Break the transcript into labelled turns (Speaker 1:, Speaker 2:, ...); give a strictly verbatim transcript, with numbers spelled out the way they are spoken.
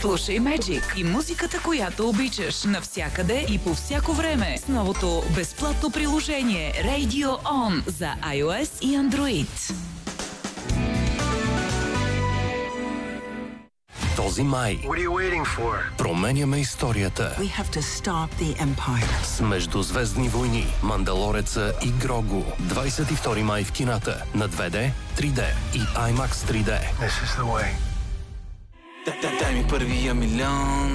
Speaker 1: Слушай Magic и музиката, която обичаш, навсякъде и по всяко време с новото безплатно приложение Radio On за iOS и Android.
Speaker 2: Този май променяме историята
Speaker 3: We have to stop the Empire.
Speaker 2: с Междузвездни войни, Мандалореца и Грогу. двадесет и втори май в кината на две Д, три Д и IMAX три Д.
Speaker 4: Дай ми първия милион.